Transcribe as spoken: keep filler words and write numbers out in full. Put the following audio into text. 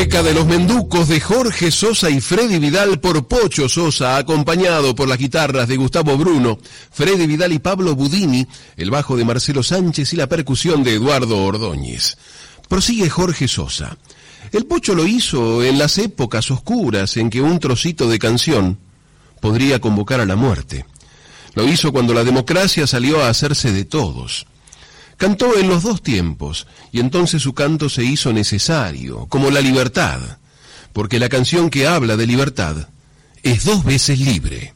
Beca de los Menducos de Jorge Sosa y Freddy Vidal por Pocho Sosa, acompañado por las guitarras de Gustavo Bruno, Freddy Vidal y Pablo Budini, el bajo de Marcelo Sánchez y la percusión de Eduardo Ordóñez. Prosigue Jorge Sosa. El Pocho lo hizo en las épocas oscuras en que un trocito de canción podría convocar a la muerte. Lo hizo cuando la democracia salió a hacerse de todos. Cantó en los dos tiempos, y entonces su canto se hizo necesario, como la libertad, porque la canción que habla de libertad es dos veces libre.